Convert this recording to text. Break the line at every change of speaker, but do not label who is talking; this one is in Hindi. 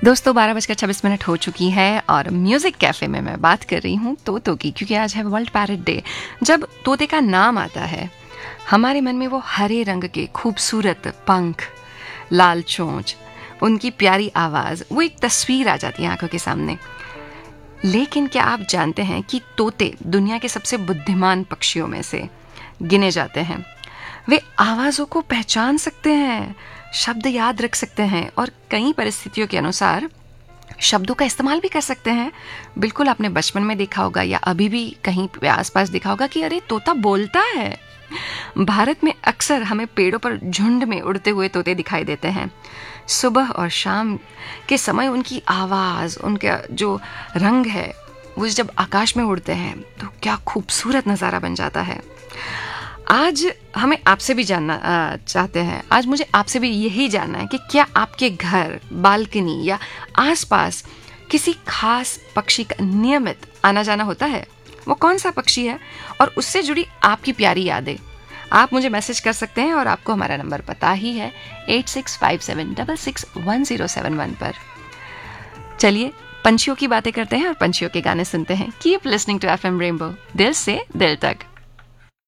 दोस्तों 12:26 हो चुकी है और म्यूजिक कैफे में मैं बात कर रही हूँ तोतों की, क्योंकि आज है वर्ल्ड पैरट डे। जब तोते का नाम आता है हमारे मन में वो हरे रंग के खूबसूरत पंख, लाल चोंच, उनकी प्यारी आवाज, वो एक तस्वीर आ जाती है आंखों के सामने। लेकिन क्या आप जानते हैं कि तोते दुनिया के सबसे बुद्धिमान पक्षियों में से गिने जाते हैं। वे आवाज़ों को पहचान सकते हैं, शब्द याद रख सकते हैं और कई परिस्थितियों के अनुसार शब्दों का इस्तेमाल भी कर सकते हैं। बिल्कुल आपने बचपन में देखा होगा या अभी भी कहीं पे आसपास देखा होगा कि अरे तोता बोलता है। भारत में अक्सर हमें पेड़ों पर झुंड में उड़ते हुए तोते दिखाई देते हैं। सुबह और शाम के समय उनकी आवाज़, उनका जो रंग है, वो जब आकाश में उड़ते हैं तो क्या खूबसूरत नज़ारा बन जाता है। आज हमें आपसे भी जानना चाहते हैं, आज मुझे आपसे भी यही जानना है कि क्या आपके घर, बालकनी या आसपास किसी खास पक्षी का नियमित आना जाना होता है? वो कौन सा पक्षी है और उससे जुड़ी आपकी प्यारी यादें? आप मुझे मैसेज कर सकते हैं और आपको हमारा नंबर पता ही है 8657661071 पर। चलिए पंछियों की बातें करते हैं और पंछियों के गाने सुनते हैं। Keep listening to FM rainbow, दिल से दिल तक।